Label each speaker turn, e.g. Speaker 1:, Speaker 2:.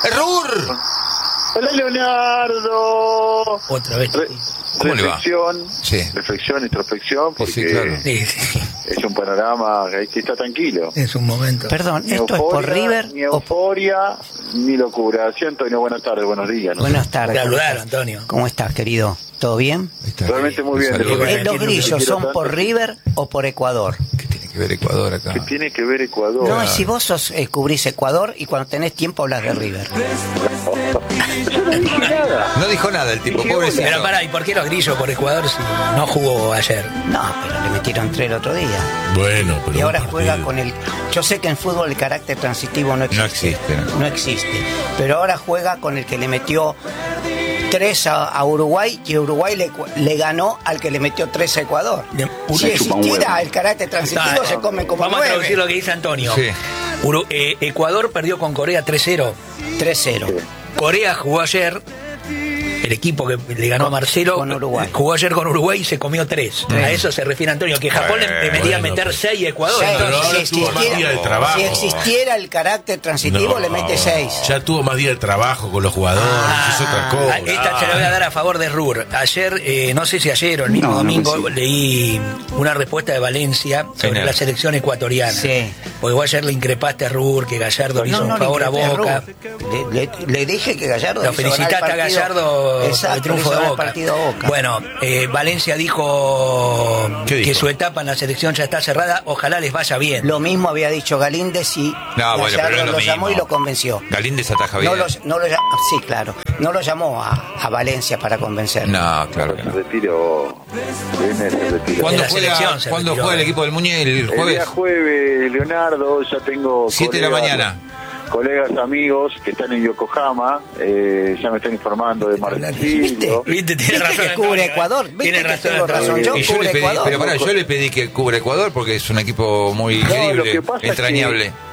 Speaker 1: ¡Rur!
Speaker 2: Hola, Leonardo.
Speaker 3: Otra vez.
Speaker 1: ¿Cómo le va?
Speaker 2: Reflexión,
Speaker 1: Sí.
Speaker 2: reflexión, introspección, porque
Speaker 1: Sí, claro.
Speaker 3: Sí, sí.
Speaker 2: es un panorama que está tranquilo.
Speaker 3: Es un momento.
Speaker 4: Perdón,
Speaker 2: Ni
Speaker 4: ¿esto es por River
Speaker 2: Ni
Speaker 4: o
Speaker 2: euforia, ni locura. Sí, Antonio, buenas tardes, buenos días. ¿no?
Speaker 4: Buenas tardes?
Speaker 3: Saludar, Antonio.
Speaker 4: ¿Cómo estás, querido? ¿Todo bien?
Speaker 2: Realmente muy bien.
Speaker 1: Saludos.
Speaker 4: ¿Los grillos son por River o por Ecuador?
Speaker 1: ¿Qué tiene que ver Ecuador acá?
Speaker 2: ¿Qué tiene que ver Ecuador?
Speaker 4: No, si vos cubrís Ecuador y cuando tenés tiempo hablas de River.
Speaker 2: Yo no dije nada.
Speaker 1: No dijo nada el tipo,
Speaker 2: Dije,
Speaker 1: pobrecito.
Speaker 3: Pero pará, ¿y por qué los grillos por Ecuador si no jugó ayer?
Speaker 4: No, pero le metieron 3 el otro día.
Speaker 5: Bueno, pero
Speaker 4: Y ahora
Speaker 5: un
Speaker 4: juega
Speaker 5: partido.
Speaker 4: con el... Yo sé que en fútbol el carácter transitivo no existe.
Speaker 1: No existe, ¿no?
Speaker 4: No existe. Pero ahora juega con el que le metió 3 a Uruguay y Uruguay le ganó al que le metió 3 a Ecuador. Si existiera el carácter transitivo se come como
Speaker 3: Vamos
Speaker 4: 9.
Speaker 3: a traducir lo que dice Antonio.
Speaker 1: Sí.
Speaker 3: Ecuador perdió con Corea 3-0.
Speaker 4: 3-0.
Speaker 3: Corea jugó ayer, el equipo que le ganó a Marcelo,
Speaker 4: con Uruguay.
Speaker 3: jugó ayer con Uruguay y se comió 3. A eso se refiere Antonio, que Japón le debería
Speaker 5: bueno,
Speaker 3: meter
Speaker 5: pero-
Speaker 3: 6 a Ecuador.
Speaker 4: Seis.
Speaker 5: Pero
Speaker 3: Entonces,
Speaker 5: ahora tuvo más día de trabajo.
Speaker 4: Si existiera el carácter transitivo
Speaker 5: No,
Speaker 4: le mete 6.
Speaker 5: Ya tuvo más día de trabajo con los jugadores, es otra cosa.
Speaker 3: Esta se la voy a dar a favor de Rur. Ayer, no sé si ayer o el mismo
Speaker 2: No, no
Speaker 3: domingo,
Speaker 2: consigo.
Speaker 3: leí una respuesta de Valencia sobre
Speaker 1: Genial.
Speaker 3: la selección ecuatoriana.
Speaker 4: Sí.
Speaker 3: Porque vos ayer le increpaste a Rur, que Gallardo le hizo un favor a Boca.
Speaker 4: Le dije que Gallardo
Speaker 3: Lo
Speaker 4: hizo ganar el
Speaker 3: felicitaste a
Speaker 4: partido.
Speaker 3: Gallardo por
Speaker 4: Exacto,
Speaker 3: el triunfo
Speaker 4: hizo
Speaker 3: de
Speaker 4: ganar el
Speaker 3: Boca.
Speaker 4: partido a Boca.
Speaker 3: Bueno, Valencia dijo
Speaker 1: ¿Qué dijo?
Speaker 3: que su etapa en la selección ya está cerrada. Ojalá les vaya bien.
Speaker 4: Lo mismo había dicho Galíndez y
Speaker 1: No, bueno, pero
Speaker 4: Gallardo
Speaker 1: es lo
Speaker 4: lo llamó
Speaker 1: mismo.
Speaker 4: y lo convenció.
Speaker 1: Galíndez ataja bien.
Speaker 4: Sí, claro. No lo llamó a Valencia para convencer.
Speaker 1: No, claro que
Speaker 2: Se
Speaker 1: no.
Speaker 2: retiró. Viene, se retiró.
Speaker 1: ¿Cuándo
Speaker 3: la selección se
Speaker 1: ¿cuándo
Speaker 3: retiró.
Speaker 1: juega el equipo del Muñe? ¿El
Speaker 2: El
Speaker 1: jueves?
Speaker 2: día jueves, Leonardo, ya tengo
Speaker 1: 7 de la mañana.
Speaker 2: colegas, amigos que están en Yokohama, ya me están informando de Martillo.
Speaker 3: ¿Viste? Tiene
Speaker 4: ¿Viste
Speaker 3: razón.
Speaker 4: que cubre
Speaker 3: Antonio.
Speaker 4: Ecuador? ¿Viste
Speaker 3: Tiene
Speaker 4: que
Speaker 3: razón.
Speaker 4: tengo
Speaker 3: Antonio.
Speaker 4: razón yo?
Speaker 1: Y yo
Speaker 4: Cubre
Speaker 1: le pedí,
Speaker 4: Ecuador.
Speaker 1: pero pará, yo le pedí que cubra Ecuador porque es un equipo muy
Speaker 2: No, lo
Speaker 1: querible,
Speaker 2: que pasa es que
Speaker 1: entrañable.